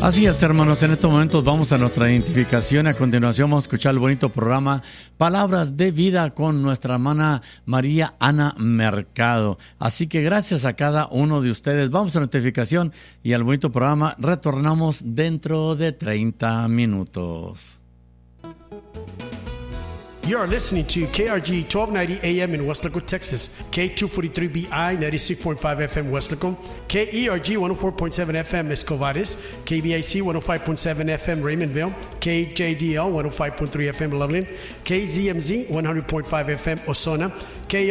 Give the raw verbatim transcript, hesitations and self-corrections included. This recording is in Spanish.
Así es, hermanos, en estos momentos vamos a nuestra identificación. A continuación vamos a escuchar el bonito programa Palabras de Vida con nuestra hermana María Ana Mercado. Así que gracias a cada uno de ustedes. Vamos a la identificación y al bonito programa retornamos dentro de treinta minutos. You are listening to K R G twelve ninety A M in Weslaco, Texas, K two forty-three B I ninety-six point five F M Weslaco, K E R G one oh four point seven F M Escovares, K B I C one oh five point seven F M Raymondville, K J D L one oh five point three F M Loveland, K Z M Z one hundred point five F M Osona, K